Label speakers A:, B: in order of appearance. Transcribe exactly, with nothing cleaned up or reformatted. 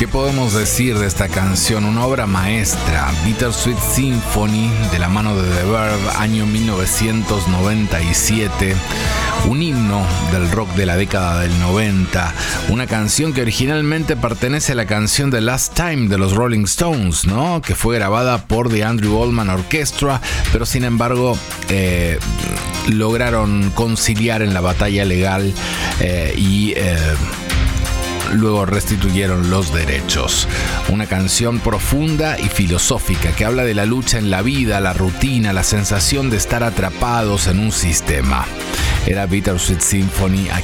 A: ¿Qué podemos decir de esta canción? Una obra maestra, Bittersweet Symphony, de la mano de The Verve, año mil novecientos noventa y siete. Un himno del rock de la década del noventa. Una canción que originalmente pertenece a la canción The Last Time de los Rolling Stones, ¿no? Que fue grabada por The Andrew Oldham Orchestra, pero sin embargo eh, lograron conciliar en la batalla legal eh, y... Eh, luego restituyeron los derechos. Una canción profunda y filosófica que habla de la lucha en la vida, la rutina, la sensación de estar atrapados en un sistema. Era Bittersweet Symphony.